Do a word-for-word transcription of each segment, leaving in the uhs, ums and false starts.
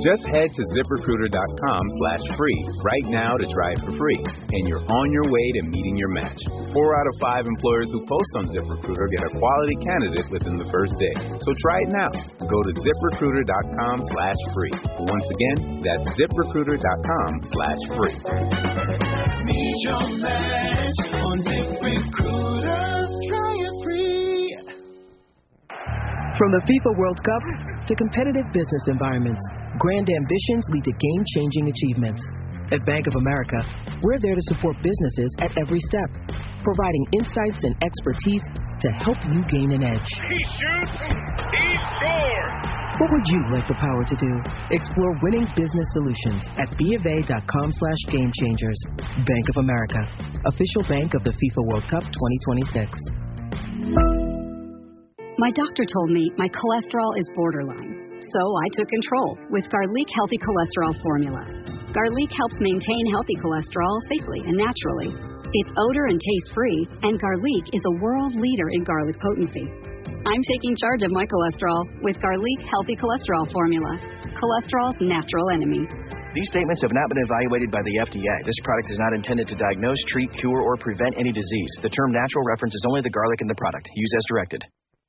Just head to ZipRecruiter.com slash free right now to try it for free, and you're on your way to meeting your match. Four out of five employers who post on ZipRecruiter get a quality candidate within the first day. So try it now. Go to ZipRecruiter.com slash free. Once again, that's ZipRecruiter.com slash free. Meet your match on ZipRecruiter. Try it free. From the FIFA World Cup to competitive business environments, grand ambitions lead to game-changing achievements. At Bank of America, we're there to support businesses at every step, providing insights and expertise to help you gain an edge. He shoots, he scores! What would you like the power to do? Explore winning business solutions at BofA.com slash game changers. Bank of America, official bank of the FIFA World Cup twenty twenty-six. My doctor told me my cholesterol is borderline, so I took control with Garlic Healthy Cholesterol Formula. Garlic helps maintain healthy cholesterol safely and naturally. It's odor and taste-free, and Garlic is a world leader in garlic potency. I'm taking charge of my cholesterol with Garlic Healthy Cholesterol Formula, cholesterol's natural enemy. These statements have not been evaluated by the F D A. This product is not intended to diagnose, treat, cure, or prevent any disease. The term natural references only the garlic in the product. Use as directed.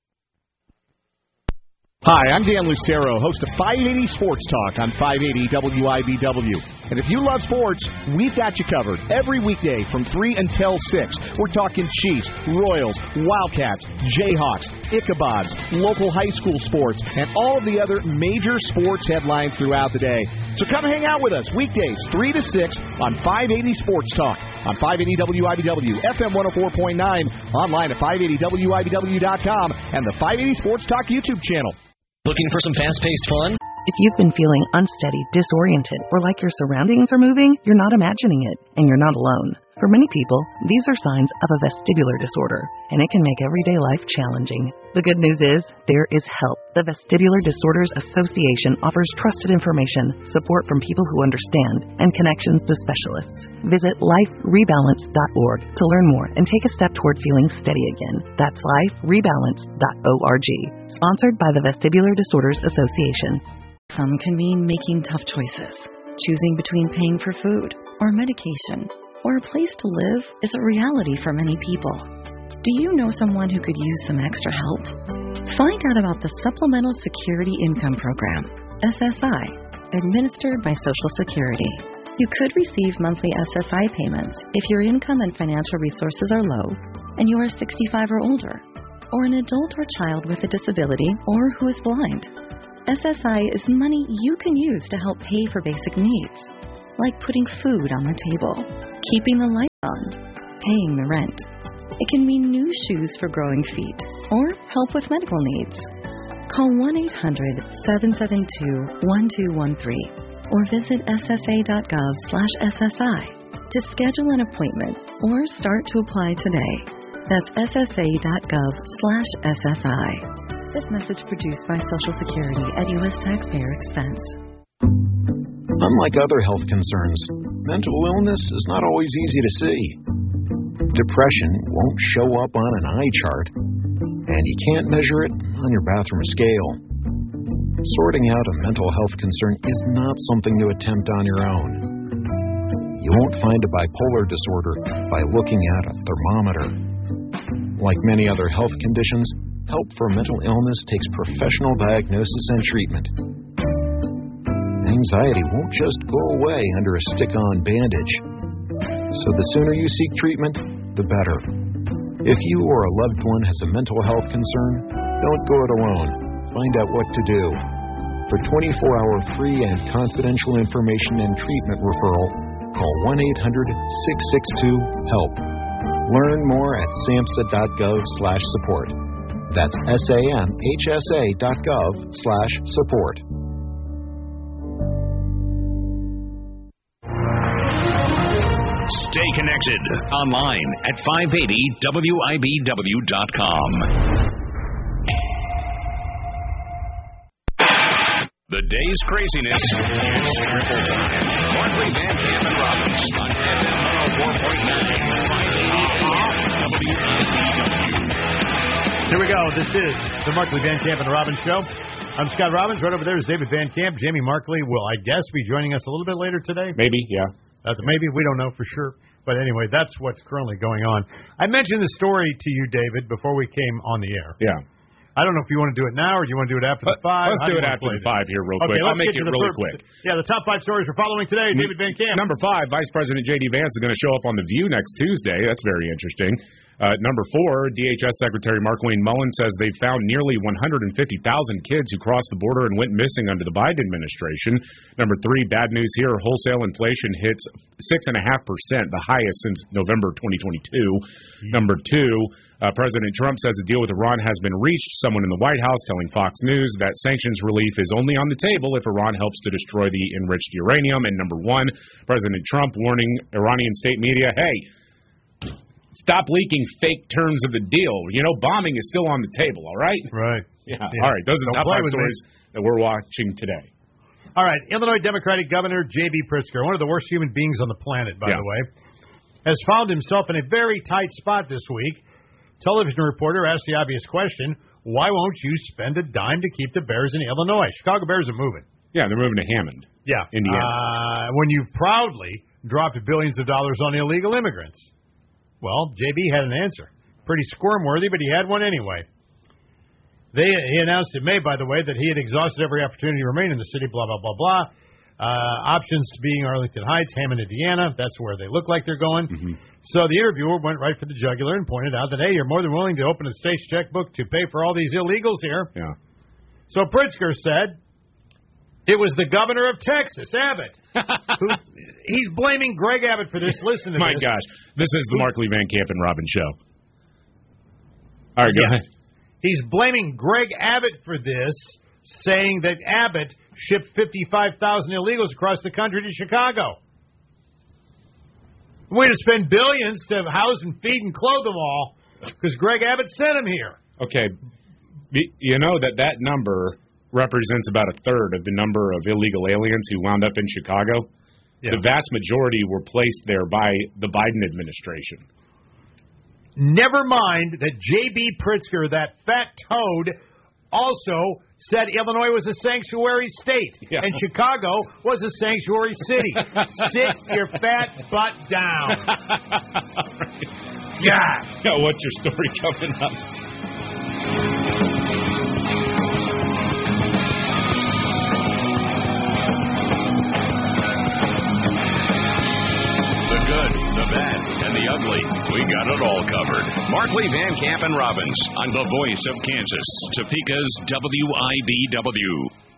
Hi, I'm Dan Lucero, host of five eighty Sports Talk on five eighty W I B W. And if you love sports, we've got you covered every weekday from three until six. We're talking Chiefs, Royals, Wildcats, Jayhawks, Ichabods, local high school sports, and all of the other major sports headlines throughout the day. So come hang out with us weekdays three to six on five eighty Sports Talk on five eighty W I B W, F M one oh four point nine, online at five eighty W I B W dot com, and the five eighty Sports Talk YouTube channel. Looking for some fast-paced fun? If you've been feeling unsteady, disoriented, or like your surroundings are moving, you're not imagining it, and you're not alone. For many people, these are signs of a vestibular disorder, and it can make everyday life challenging. The good news is, there is help. The Vestibular Disorders Association offers trusted information, support from people who understand, and connections to specialists. Visit life rebalance dot org to learn more and take a step toward feeling steady again. That's life rebalance dot org. Sponsored by the Vestibular Disorders Association. Some can mean making tough choices, choosing between paying for food or medication or a place to live is a reality for many people. Do you know someone who could use some extra help? Find out about the Supplemental Security Income Program, S S I, administered by Social Security. You could receive monthly S S I payments if your income and financial resources are low and you are sixty-five or older, or an adult or child with a disability or who is blind. S S I is money you can use to help pay for basic needs, like putting food on the table, keeping the lights on, paying the rent. It can mean new shoes for growing feet or help with medical needs. Call one eight hundred seven seven two one two one three or visit S S A dot gov slash S S I to schedule an appointment or start to apply today. That's S S A dot gov slash S S I. This message produced by Social Security at U S taxpayer expense. Unlike other health concerns, mental illness is not always easy to see. Depression won't show up on an eye chart, and you can't measure it on your bathroom scale. Sorting out a mental health concern is not something to attempt on your own. You won't find a bipolar disorder by looking at a thermometer. Like many other health conditions, help for mental illness takes professional diagnosis and treatment. Anxiety won't just go away under a stick-on bandage. So the sooner you seek treatment, the better. If you or a loved one has a mental health concern, don't go it alone. Find out what to do. For twenty-four hour free and confidential information and treatment referral, call one eight hundred six six two HELP. Learn more at samhsa dot gov slash support. That's S A M H S A dot gov slash support. Stay connected online at five eighty W I B W dot com. The day's craziness is triple time. Markley, Van Camp, and Robbins on F M one oh four point nine. five eighty W I B W. Here we go. This is the Markley, Van Camp, and Robbins Show. I'm Scott Robbins. Right over there is David Van Camp. Jamie Markley will, I guess, be joining us a little bit later today. Maybe, yeah. That's maybe. We don't know for sure. But anyway, that's what's currently going on. I mentioned the story to you, David, before we came on the air. Yeah. I don't know if you want to do it now or do you want to do it after Let, the five. Let's How do do it after the five here real okay, quick. I'll make it the really per- quick. Yeah, the top five stories we're following today. David Van Camp. Number five, Vice President J D Vance is going to show up on The View next Tuesday. That's very interesting. Uh, number four, D H S Secretary Markwayne Mullin says they've found nearly one hundred fifty thousand kids who crossed the border and went missing under the Biden administration. Number three, bad news here, wholesale inflation hits six point five percent, the highest since November twenty twenty-two. Mm-hmm. Number two, uh, President Trump says a deal with Iran has been reached. Someone in the White House telling Fox News that sanctions relief is only on the table if Iran helps to destroy the enriched uranium. And number one, President Trump warning Iranian state media, hey, stop leaking fake terms of the deal. You know, bombing is still on the table, all right? Right. Yeah. yeah. All right. Those are the top five stories me. that we're watching today. All right. Illinois Democratic Governor J B. Pritzker, one of the worst human beings on the planet, by yeah. the way, has found himself in a very tight spot this week. Television reporter asked the obvious question, why won't you spend a dime to keep the Bears in Illinois? Chicago Bears are moving. Yeah, they're moving to Hammond. Yeah. Indiana. Uh, when you've proudly dropped billions of dollars on illegal immigrants. Well, J B had an answer. Pretty squirm-worthy, but he had one anyway. They, he announced in May, by the way, that he had exhausted every opportunity to remain in the city, blah, blah, blah, blah. Uh, options being Arlington Heights, Hammond, Indiana. That's where they look like they're going. Mm-hmm. So the interviewer went right for the jugular and pointed out that, hey, you're more than willing to open a state's checkbook to pay for all these illegals here. Yeah. So Pritzker said, it was the governor of Texas, Abbott. who, he's blaming Greg Abbott for this. Listen to My this. My gosh. This is the Markley, Van Camp, and Robbins show. All right, go yeah. ahead. He's blaming Greg Abbott for this, saying that Abbott shipped fifty-five thousand illegals across the country to Chicago. We're going to spend billions to house and feed and clothe them all because Greg Abbott sent them here. Okay. You know that that number represents about a third of the number of illegal aliens who wound up in Chicago. Yeah. The vast majority were placed there by the Biden administration. Never mind that J B. Pritzker, that fat toad, also said Illinois was a sanctuary state yeah. and Chicago was a sanctuary city. Sit your fat butt down. right. Yeah. yeah. What's your story coming up? The bad and the ugly. We got it all covered. Markley, Van Camp, and Robbins on the voice of Kansas, Topeka's W I B W.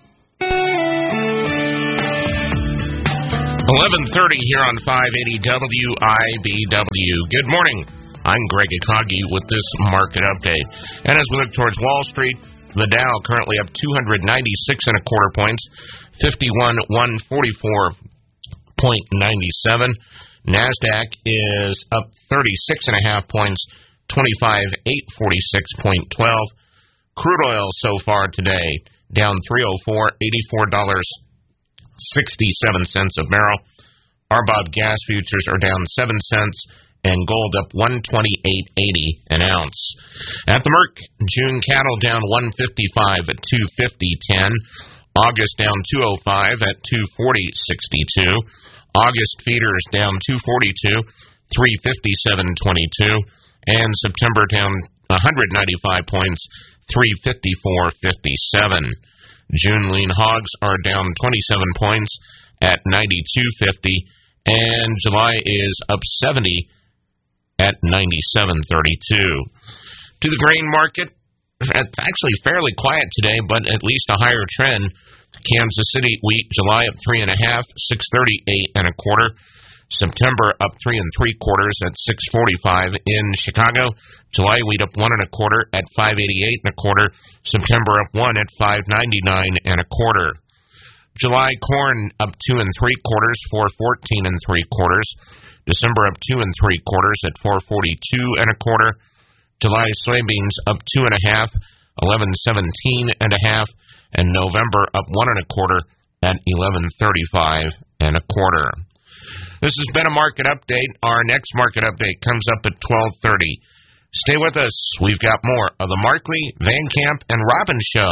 eleven thirty here on five eighty W I B W. Good morning. I'm Greg Akagi with this market update. And as we look towards Wall Street, the Dow currently up two hundred ninety-six and a quarter points, fifty-one one forty-four point nine seven. NASDAQ is up thirty-six and a half points, twenty-five eight forty-six point one two. Crude oil so far today down three oh four, eighty-four dollars and sixty-seven cents a barrel. R B O B gas futures are down seven cents and gold up one twenty-eight eighty an ounce. At the Merc, June cattle down one fifty-five at two fifty ten. August down two oh five at two forty sixty-two. August feeders down two forty-two, three fifty-seven twenty-two, and September down one hundred ninety-five points, three fifty-four fifty-seven. June lean hogs are down twenty-seven points at ninety-two fifty, and July is up seventy at ninety-seven thirty-two. To the grain market, it's actually fairly quiet today, but at least a higher trend. Kansas City wheat July up three and a half, six thirty-eight and a quarter. September up three and three quarters at six forty-five in Chicago. July wheat up one and a quarter at five eighty-eight and a quarter. September up one at five ninety-nine and a quarter. July corn up two and three quarters, four fourteen and three quarters. December up two and three quarters at four forty-two and a quarter. July soybeans up two and a half, eleven seventeen and a half. And November up one and a quarter at eleven thirty-five and a quarter. This has been a market update. Our next market update comes up at twelve thirty. Stay with us. We've got more of the Markley, Van Camp, and Robbins show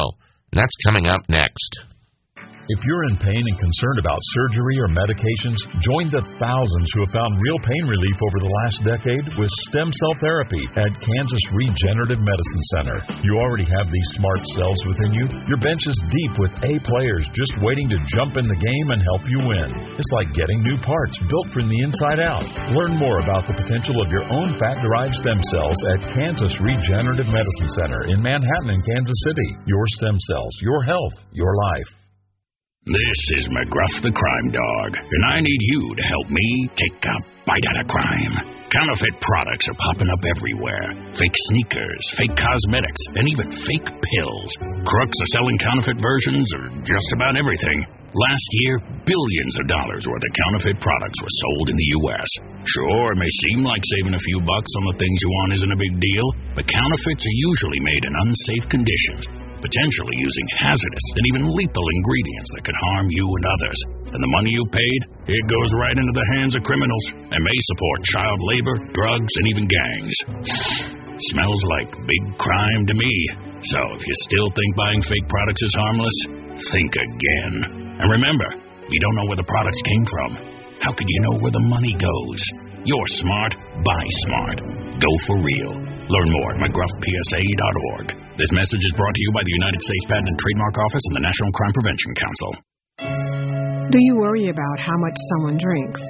That's coming up next. If you're in pain and concerned about surgery or medications, join the thousands who have found real pain relief over the last decade with stem cell therapy at Kansas Regenerative Medicine Center. You already have these smart cells within you. Your bench is deep with A players just waiting to jump in the game and help you win. It's like getting new parts built from the inside out. Learn more about the potential of your own fat-derived stem cells at Kansas Regenerative Medicine Center in Manhattan and Kansas City. Your stem cells, your health, your life. This is McGruff the Crime Dog, and I need you to help me take a bite out of crime. Counterfeit products are popping up everywhere. Fake sneakers, fake cosmetics, and even fake pills. Crooks are selling counterfeit versions of just about everything. Last year, billions of dollars worth of counterfeit products were sold in the U S Sure, it may seem like saving a few bucks on the things you want isn't a big deal, but counterfeits are usually made in unsafe conditions, potentially using hazardous and even lethal ingredients that could harm you and others. And the money you paid, it goes right into the hands of criminals and may support child labor, drugs, and even gangs. Smells like big crime to me. So if you still think buying fake products is harmless, think again. And remember, you don't know where the products came from. How could you know where the money goes? You're smart, buy smart. Go for real. Learn more at McGruff P S A dot org. This message is brought to you by the United States Patent and Trademark Office and the National Crime Prevention Council. Do you worry about how much someone drinks?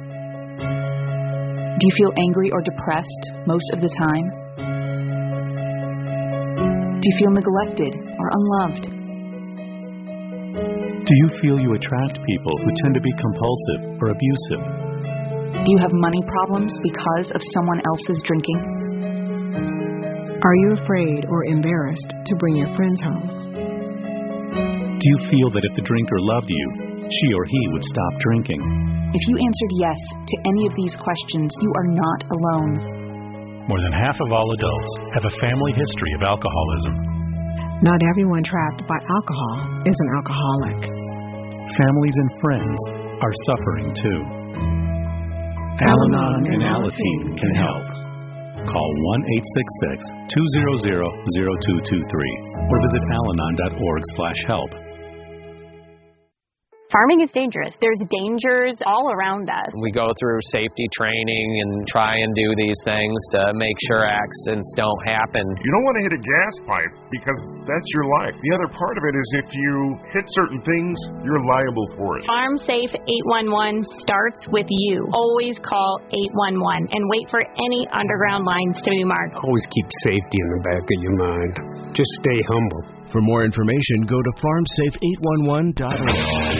Do you feel angry or depressed most of the time? Do you feel neglected or unloved? Do you feel you attract people who tend to be compulsive or abusive? Do you have money problems because of someone else's drinking? Are you afraid or embarrassed to bring your friends home? Do you feel that if the drinker loved you, she or he would stop drinking? If you answered yes to any of these questions, you are not alone. More than half of all adults have a family history of alcoholism. Not everyone trapped by alcohol is an alcoholic. Families and friends are suffering too. Al-Anon and Alateen can help. Call one eight six six, two zero zero, zero two two three or visit alanon dot org slash help. Farming is dangerous. There's dangers all around us. We go through safety training and try and do these things to make sure accidents don't happen. You don't want to hit a gas pipe because that's your life. The other part of it is if you hit certain things, you're liable for it. Farm Safe eight one one starts with you. Always call eight one one and wait for any underground lines to be marked. Always keep safety in the back of your mind. Just stay humble. For more information, go to farm safe eight one one dot org.